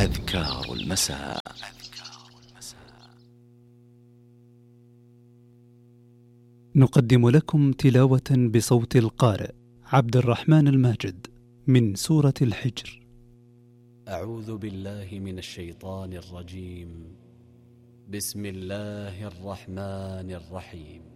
أذكار المساء. نقدم لكم تلاوة بصوت القارئ عبد الرحمن الماجد من سورة الحجر. أعوذ بالله من الشيطان الرجيم. بسم الله الرحمن الرحيم.